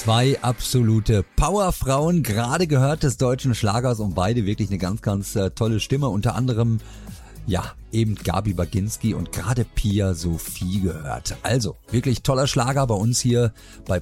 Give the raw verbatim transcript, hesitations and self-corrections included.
Zwei absolute Powerfrauen, gerade gehört des deutschen Schlagers und beide wirklich eine ganz, ganz äh, tolle Stimme. Unter anderem, ja, eben Gabi Baginski und gerade Pia Sophie gehört. Also, wirklich toller Schlager bei uns hier bei